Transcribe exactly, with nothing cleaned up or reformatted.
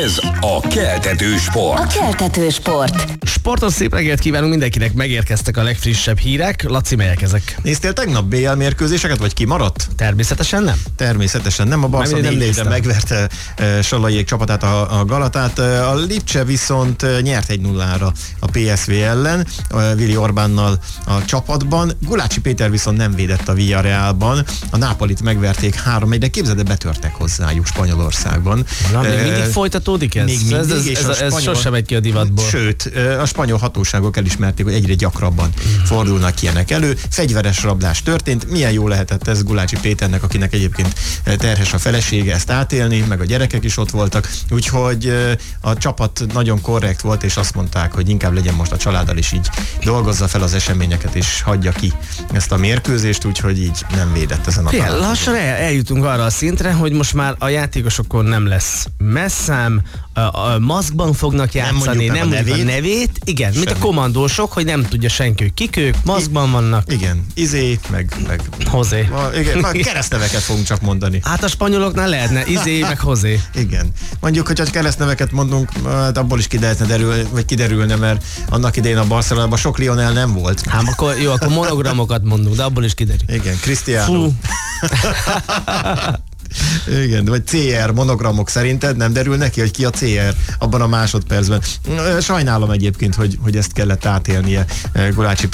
Ez a Keltető Sport. A Keltető Sport. Sportos szép reggelt kívánunk mindenkinek, megérkeztek a legfrissebb hírek. Laci, melyek ezek? Néztél tegnap bé el mérkőzéseket, vagy kimaradt? Természetesen nem. Természetesen nem. A Barca négyre megverte uh, Salaiék csapatát, a, a Galatát. Uh, a Lipcse viszont uh, nyert egy nullára a pé es vé ellen, uh, Vili Orbánnal a csapatban. Gulácsi Péter viszont nem védett a Villarrealban. A Nápolit megverték három egy, de képzeld, de betörtek hozzájuk Spanyolországban. Valami, uh, mindig folytatódik ez? Még mindig, ez, ez, és ez, a ez spanyol... sosem megy ki a divatból. Sőt, a spanyol hatóságok elismerték, hogy egyre gyakrabban mm. fordulnak ilyenek elő. Fegyveres rablás történt. Milyen jó lehetett ez Gulácsi Péternek, akinek egyébként terhes a felesége, ezt átélni, meg a gyerekek is ott voltak. Úgyhogy a csapat nagyon korrekt volt, és azt mondták, hogy inkább legyen most a családdal is így dolgozza fel az eseményeket, és hagyja ki ezt a mérkőzést, úgyhogy így nem védett ezen a Fél, lassan el, eljutunk arra a szintre, hogy most már a játékosokon nem lesz messzám, a, a maszkban fognak játszani, nem mondjuk, nem a, nevét. a nevét, igen, Semmi. mint a kommandósok, hogy nem tudja senki, hogy kik ők, maszkban vannak. Igen, Izé, meg... meg Hozé. A, igen, már keresztneveket fogunk csak mondani. Hát a spanyoloknál lehetne Izé, meg Hozé. Igen. Mondjuk, hogyha keresztneveket mondunk, hát abból is kiderülne, derül, vagy kiderülne, mert annak idején a Barcelonában sok Lionel nem volt. Hát akkor jó, akkor monogramokat mondunk, de abból is kiderül. Igen, Cristiano. Igen, vagy cé er monogramok szerinted nem derül neki, hogy ki a cé er abban a másodpercben. Sajnálom egyébként, hogy, hogy ezt kellett átélnie Gulácsi